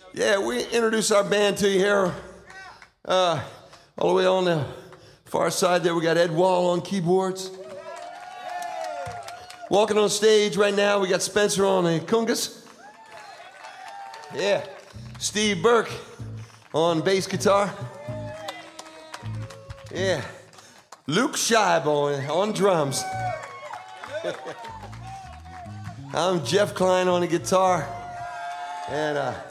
Yeah, we introduce our band to you here. All the way on the far side there, we got Ed Wall on keyboards. Walking on stage right now, we got Spencer on the congas. Yeah, Steve Burke on bass guitar. Yeah, Luke Scheibe on drums. I'm Jeff Klein on the guitar. And